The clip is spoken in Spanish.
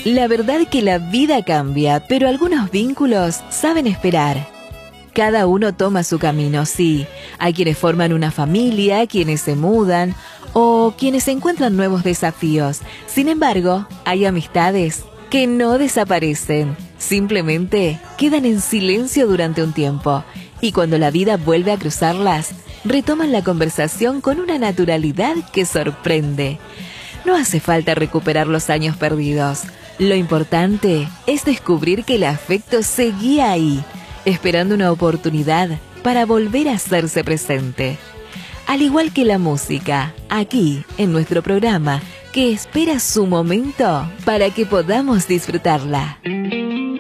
La verdad que la vida cambia, pero algunos vínculos saben esperar. Cada uno toma su camino, sí. Hay quienes forman una familia, quienes se mudan o quienes encuentran nuevos desafíos. Sin embargo, hay amistades que no desaparecen. Simplemente quedan en silencio durante un tiempo. Y cuando la vida vuelve a cruzarlas, retoman la conversación con una naturalidad que sorprende. No hace falta recuperar los años perdidos. Lo importante es descubrir que el afecto seguía ahí, esperando una oportunidad para volver a hacerse presente. Al igual que la música, aquí en nuestro programa, que espera su momento para que podamos disfrutarla.